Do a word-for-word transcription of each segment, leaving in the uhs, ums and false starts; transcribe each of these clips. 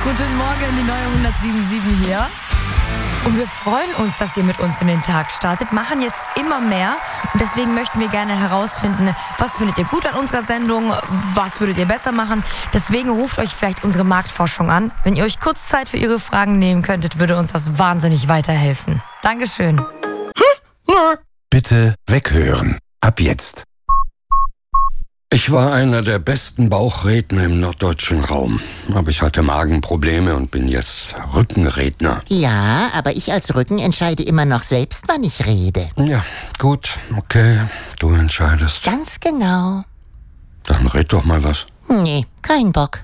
Guten Morgen, die neue hundertsieben Komma sieben hier. Und wir freuen uns, dass ihr mit uns in den Tag startet, machen jetzt immer mehr. Und deswegen möchten wir gerne herausfinden, was findet ihr gut an unserer Sendung, was würdet ihr besser machen. Deswegen ruft euch vielleicht unsere Marktforschung an. Wenn ihr euch kurz Zeit für ihre Fragen nehmen könntet, würde uns das wahnsinnig weiterhelfen. Dankeschön. Bitte weghören. Ab jetzt. Ich war einer der besten Bauchredner im norddeutschen Raum. Aber ich hatte Magenprobleme und bin jetzt Rückenredner. Ja, aber ich als Rücken entscheide immer noch selbst, wann ich rede. Ja, gut, okay, du entscheidest. Ganz genau. Dann red doch mal was. Nee, kein Bock.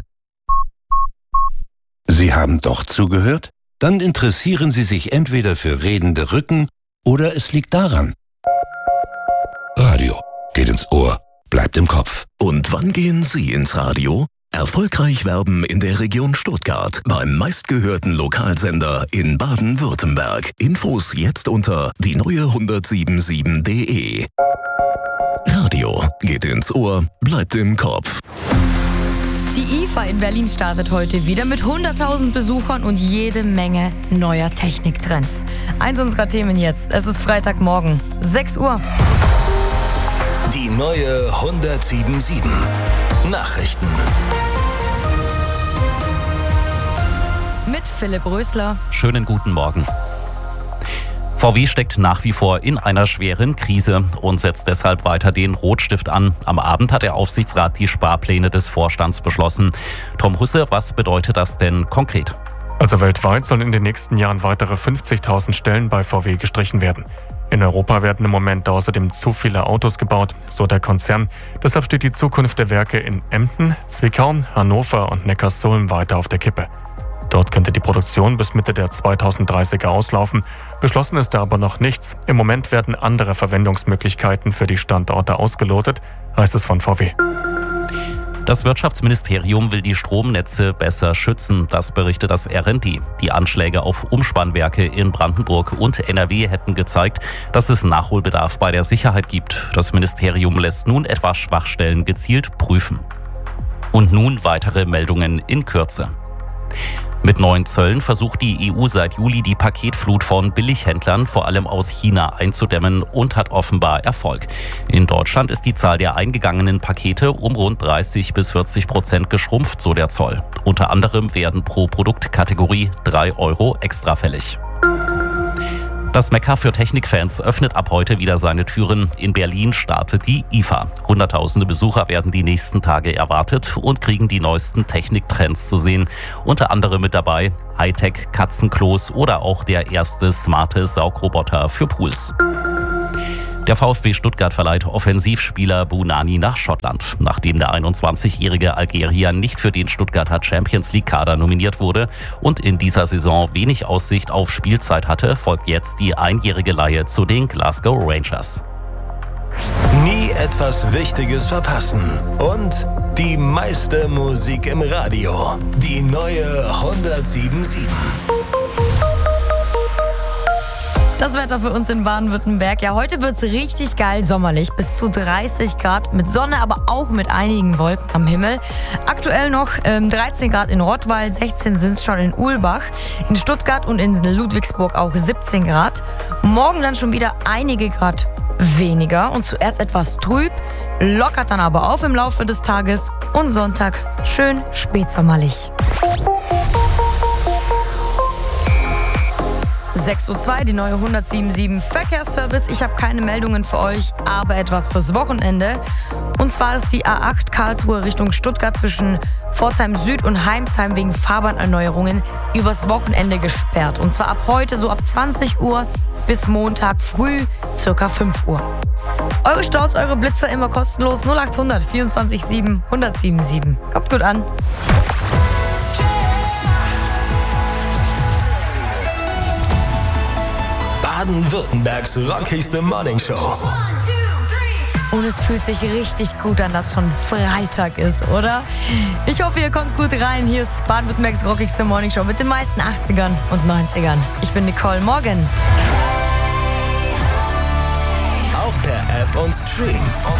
Sie haben doch zugehört? Dann interessieren Sie sich entweder für redende Rücken oder es liegt daran. Radio geht ins Ohr, bleibt im Kopf. Und wann gehen Sie ins Radio? Erfolgreich werben in der Region Stuttgart beim meistgehörten Lokalsender in Baden-Württemberg. Infos jetzt unter die neue hundertsieben Komma sieben punkt de. Radio geht ins Ohr, bleibt im Kopf. Die I F A in Berlin startet heute wieder mit hunderttausend Besuchern und jede Menge neuer Techniktrends. Eins unserer Themen jetzt. Es ist Freitagmorgen, sechs Uhr. Die neue hundertsieben Komma sieben. Nachrichten. Mit Philipp Rösler. Schönen guten Morgen. V W steckt nach wie vor in einer schweren Krise und setzt deshalb weiter den Rotstift an. Am Abend hat der Aufsichtsrat die Sparpläne des Vorstands beschlossen. Tom Husse, was bedeutet das denn konkret? Also weltweit sollen in den nächsten Jahren weitere fünfzigtausend Stellen bei V W gestrichen werden. In Europa werden im Moment außerdem zu viele Autos gebaut, so der Konzern. Deshalb steht die Zukunft der Werke in Emden, Zwickau, Hannover und Neckarsulm weiter auf der Kippe. Dort könnte die Produktion bis Mitte der zweitausenddreißiger auslaufen. Beschlossen ist da aber noch nichts. Im Moment werden andere Verwendungsmöglichkeiten für die Standorte ausgelotet, heißt es von V W. Das Wirtschaftsministerium will die Stromnetze besser schützen, das berichtet das R N D. Die Anschläge auf Umspannwerke in Brandenburg und N R W hätten gezeigt, dass es Nachholbedarf bei der Sicherheit gibt. Das Ministerium lässt nun etwa Schwachstellen gezielt prüfen. Und nun weitere Meldungen in Kürze. Mit neuen Zöllen versucht die E U seit Juli die Paketflut von Billighändlern, vor allem aus China, einzudämmen und hat offenbar Erfolg. In Deutschland ist die Zahl der eingegangenen Pakete um rund dreißig bis vierzig Prozent geschrumpft, so der Zoll. Unter anderem werden pro Produktkategorie drei Euro extra fällig. Das Mekka für Technikfans öffnet ab heute wieder seine Türen. In Berlin startet die I F A. Hunderttausende Besucher werden die nächsten Tage erwartet und kriegen die neuesten Techniktrends zu sehen. Unter anderem mit dabei Hightech-Katzenklos oder auch der erste smarte Saugroboter für Pools. Der VfB Stuttgart verleiht Offensivspieler Bounani nach Schottland. Nachdem der einundzwanzigjährige Algerier nicht für den Stuttgarter Champions-League-Kader nominiert wurde und in dieser Saison wenig Aussicht auf Spielzeit hatte, folgt jetzt die einjährige Leihe zu den Glasgow Rangers. Nie etwas Wichtiges verpassen. Und die meiste Musik im Radio. Die neue hundertsieben Komma sieben. Das Wetter für uns in Baden-Württemberg. Ja, heute wird's richtig geil sommerlich. Bis zu dreißig Grad mit Sonne, aber auch mit einigen Wolken am Himmel. Aktuell noch ähm, dreizehn Grad in Rottweil, sechzehn sind's schon in Ulbach. In Stuttgart und in Ludwigsburg auch siebzehn Grad. Morgen dann schon wieder einige Grad weniger und zuerst etwas trüb, lockert dann aber auf im Laufe des Tages und Sonntag schön spätsommerlich. sechs Uhr zwei, die neue hundertsieben Komma sieben Verkehrsservice. Ich habe keine Meldungen für euch, aber etwas fürs Wochenende. Und zwar ist die A acht Karlsruhe Richtung Stuttgart zwischen Pforzheim Süd und Heimsheim wegen Fahrbahnerneuerungen übers Wochenende gesperrt. Und zwar ab heute so ab zwanzig Uhr bis Montag früh circa fünf Uhr. Eure Staus, eure Blitzer immer kostenlos null achthundert vierundzwanzig sieben hundertsieben sieben. Kommt gut an. Baden-Württembergs rockigste Morningshow. Und es fühlt sich richtig gut an, dass schon Freitag ist, oder? Ich hoffe, ihr kommt gut rein. Hier ist Baden-Württembergs rockigste Morningshow mit den meisten achtzigern und neunzigern. Ich bin Nicole. Morgen. Auch per App und Stream.